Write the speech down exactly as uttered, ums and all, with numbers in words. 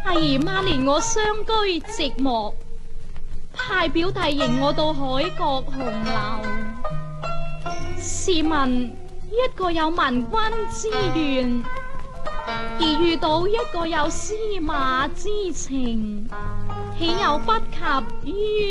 姨媽憐我相居寂寞，派表弟迎我到海角紅樓。試問一個有文君之願，而遇到一個有司馬之情，豈有不及於